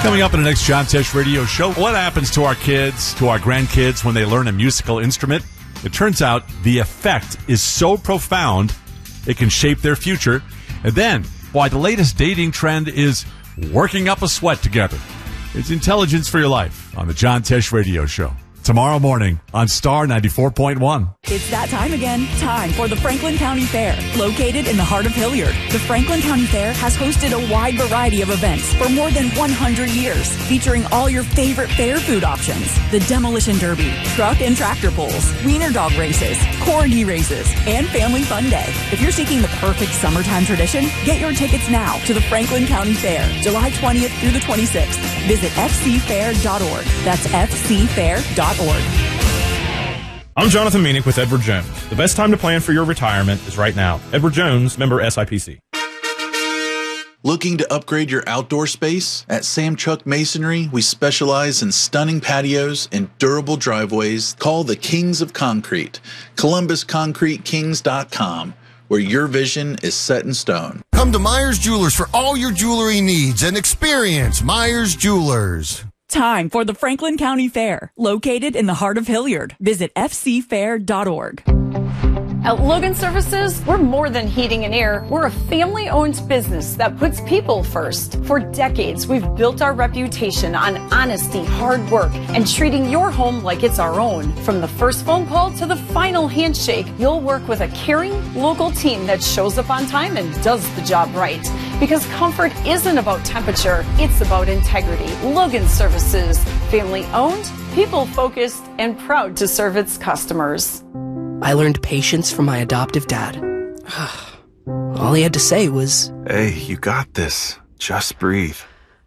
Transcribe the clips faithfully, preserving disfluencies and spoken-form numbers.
Coming up in the next John Tesh Radio Show, what happens to our kids, to our grandkids when they learn a musical instrument? It turns out the effect is so profound, it can shape their future. And then, why the latest dating trend is working up a sweat together. It's Intelligence for Your Life on the John Tesh Radio Show. Tomorrow morning on Star ninety-four point one. It's that time again. Time for the Franklin County Fair. Located in the heart of Hilliard, the Franklin County Fair has hosted a wide variety of events for more than one hundred years, featuring all your favorite fair food options. The Demolition Derby, truck and tractor pulls, wiener dog races, corgi races, and Family Fun Day. If you're seeking the perfect summertime tradition, get your tickets now to the Franklin County Fair, July twentieth through the twenty-sixth. Visit f c fair dot org. That's f c fair dot org. I'm Jonathan Meanick with Edward Jones. The best time to plan for your retirement is right now. Edward Jones, member S I P C. Looking to upgrade your outdoor space? At Sam Chuck Masonry, we specialize in stunning patios and durable driveways. Call the Kings of Concrete, columbus concrete kings dot com, where your vision is set in stone. Come to Myers Jewelers for all your jewelry needs and experience Myers Jewelers. Time for the Franklin County Fair, located in the heart of Hilliard. Visit f c fair dot org. At Logan Services, we're more than heating and air. We're a family-owned business that puts people first. For decades, we've built our reputation on honesty, hard work, and treating your home like it's our own. From the first phone call to the final handshake, you'll work with a caring, local team that shows up on time and does the job right. Because comfort isn't about temperature, it's about integrity. Logan Services, family-owned, people-focused, and proud to serve its customers. I learned patience from my adoptive dad. All he had to say was, "Hey, you got this. Just breathe."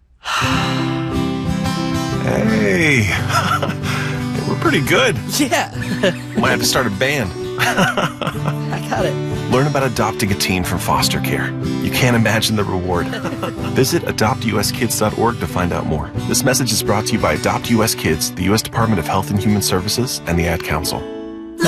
Hey, we're pretty good. Yeah. Might have to start a band. I got it. Learn about adopting a teen from foster care. You can't imagine the reward. Visit adopt u s kids dot org to find out more. This message is brought to you by Adopt U S Kids, the U S Department of Health and Human Services, and the Ad Council.